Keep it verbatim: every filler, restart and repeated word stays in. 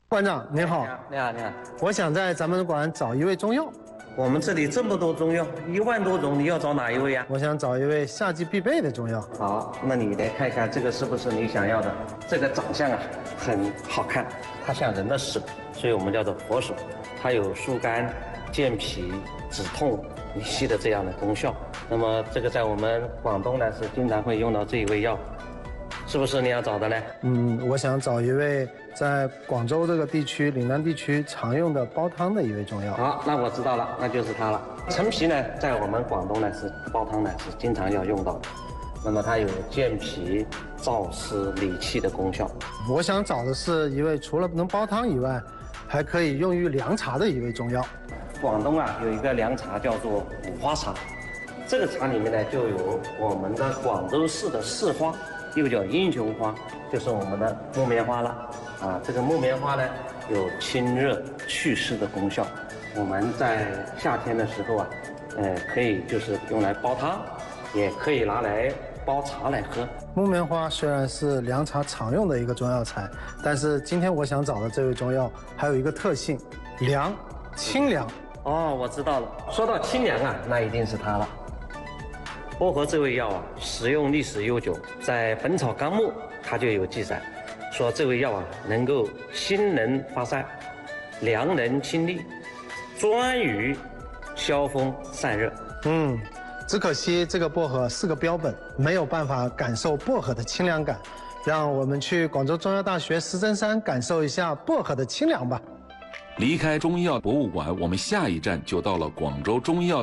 馆长您好， 你好，你好。 我想在咱们馆找一味中药， 我们这里这么多中药，一万多种，你要找哪一味呀？ 我想找一味夏季必备的中药。 好，那你来看看这个是不是你想要的？这个长相啊很好看，它像人的手，所以我们叫做佛手。它有疏肝、健脾、止痛、理气的这样的功效。那么这个在我们广东呢是经常会用到这一味药，是不是你要找的呢？ 嗯，我想找一味在广州这个地区、岭南地区常用的煲汤的一味中药。 好，那我知道了，那就是它了。陈皮呢，在我们广东呢是煲汤呢是经常要用到的。那么它有健脾、燥湿、理气的功效。 我想找的是一味除了能煲汤以外，还可以用于凉茶的一味中药。 广东啊有一个凉茶叫做五花茶，这个茶里面呢就有我们的广州市的市花，又叫英雄花，就是我们的木棉花了。啊，这个木棉花呢有清热祛湿的功效。我们在夏天的时候啊，呃，可以就是用来煲汤，也可以拿来煲茶来喝。 木棉花虽然是凉茶常用的一个中药材，但是今天我想找的这味中药还有一个特性，凉，清凉。 哦，我知道了。说到清凉啊，那一定是它了。薄荷这味药啊，使用历史悠久，在《本草纲目》它就有记载，说这味药啊能够辛能发散，凉能清利，专于消风散热。 嗯，只可惜这个薄荷是个标本，没有办法感受薄荷的清凉感。让我们去广州中药大学石针山感受一下薄荷的清凉吧。 离开中医药博物馆，我们下一站就到了广州中医药